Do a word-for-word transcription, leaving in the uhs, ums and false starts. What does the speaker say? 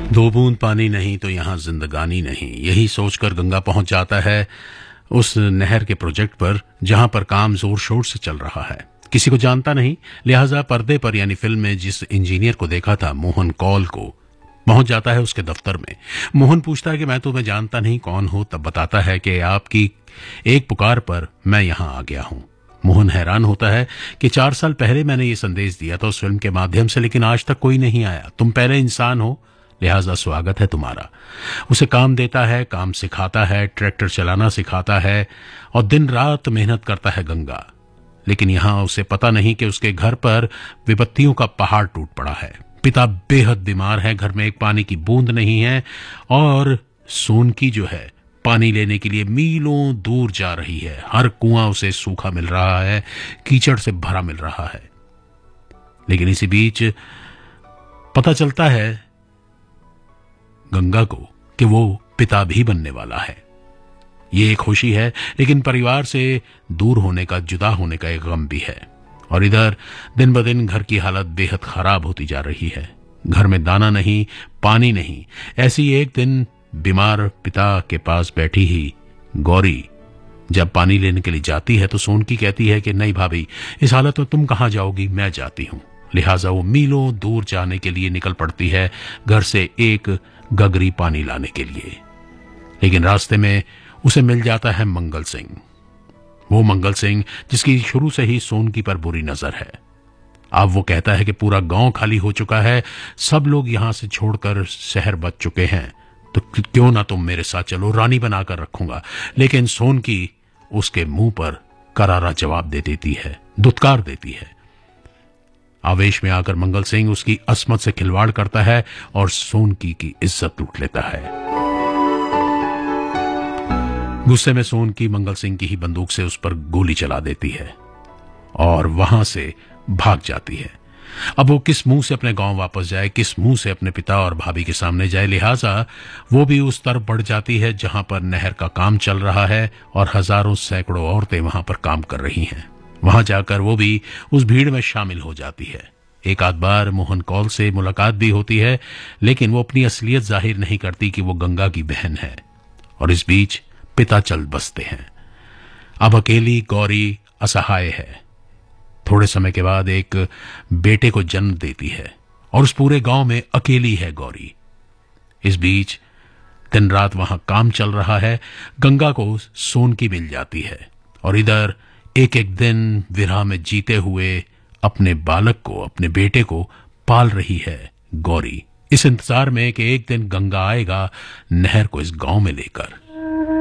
दो बूंद पानी नहीं तो यहाँ जिंदगानी नहीं, यही सोचकर गंगा पहुंच जाता है उस नहर के प्रोजेक्ट पर जहां पर काम जोर शोर से चल रहा है। किसी को जानता नहीं, लिहाजा पर्दे पर यानी फिल्म में जिस इंजीनियर को देखा था मोहन कौल को, पहुंच जाता है उसके दफ्तर में। मोहन पूछता है कि मैं तुम्हें जानता नहीं, कौन हो? तब बताता है कि आपकी एक पुकार पर मैं यहां आ गया हूं। मोहन हैरान होता है कि चार साल पहले मैंने ये संदेश दिया था उस फिल्म के माध्यम से, लेकिन आज तक कोई नहीं आया। तुम पहले इंसान हो, लिहाजा स्वागत है तुम्हारा। उसे काम देता है, काम सिखाता है, ट्रैक्टर चलाना सिखाता है और दिन रात मेहनत करता है गंगा। लेकिन यहां उसे पता नहीं कि उसके घर पर विपत्तियों का पहाड़ टूट पड़ा है। पिता बेहद बीमार है, घर में एक पानी की बूंद नहीं है और सोनकी जो है पानी लेने के लिए मीलों दूर जा रही है। हर कुआं उसे सूखा मिल रहा है, कीचड़ से भरा मिल रहा है। लेकिन इसी बीच पता चलता है गंगा को कि वो पिता भी बनने वाला है। ये एक खुशी है, लेकिन परिवार से दूर होने का, जुदा होने का एक गम भी है। और इधर दिन ब दिन घर की हालत बेहद खराब होती जा रही है। घर में दाना नहीं, पानी नहीं। ऐसी एक दिन बीमार पिता के पास बैठी ही गौरी जब पानी लेने के लिए जाती है तो सोनकी कहती है कि नहीं भाभी, इस हालत में तुम कहां जाओगी, मैं जाती हूं। लिहाजा वो मीलों दूर जाने के लिए निकल पड़ती है, घर से एक गगरी पानी लाने के लिए। लेकिन रास्ते में उसे मिल जाता है मंगल सिंह। वो मंगल सिंह जिसकी शुरू से ही सोनकी पर बुरी नजर है। अब वो कहता है कि पूरा गांव खाली हो चुका है, सब लोग यहां से छोड़कर शहर बच चुके हैं, तो क्यों ना तुम मेरे साथ चलो, रानी बनाकर रखूंगा। लेकिन सोनकी उसके मुंह पर करारा जवाब दे देती है, दुत्कार देती है। आवेश में आकर मंगल सिंह उसकी अस्मत से खिलवाड़ करता है और सोनकी की इज्जत लूट लेता है। गुस्से में सोनकी मंगल सिंह की ही बंदूक से उस पर गोली चला देती है और वहां से भाग जाती है। अब वो किस मुंह से अपने गांव वापस जाए, किस मुंह से अपने पिता और भाभी के सामने जाए। लिहाजा वो भी उस तरफ बढ़ जाती है जहां पर नहर का काम चल रहा है और हजारों सैकड़ों औरतें वहां पर काम कर रही हैं। वहां जाकर वो भी उस भीड़ में शामिल हो जाती है। एक आध बार मोहन कौल से मुलाकात भी होती है, लेकिन वो अपनी असलियत जाहिर नहीं करती कि वो गंगा की बहन है। और इस बीच पिता चल बसते हैं। अब अकेली गौरी असहाय है। थोड़े समय के बाद एक बेटे को जन्म देती है और उस पूरे गांव में अकेली है गौरी। इस बीच दिन रात वहां काम चल रहा है। गंगा को सोनकी मिल जाती है और इधर एक एक दिन विरह में जीते हुए अपने बालक को, अपने बेटे को पाल रही है गौरी, इस इंतजार में कि एक दिन गंगा आएगा नहर को इस गांव में लेकर।